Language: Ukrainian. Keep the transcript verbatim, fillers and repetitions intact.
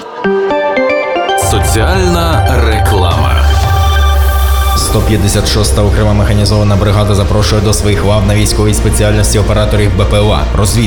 Соціальна реклама. сто п'ятдесят шоста окрема механізована бригада запрошує до своїх лав на військовій спеціальності операторів БПЛА. Розвідка,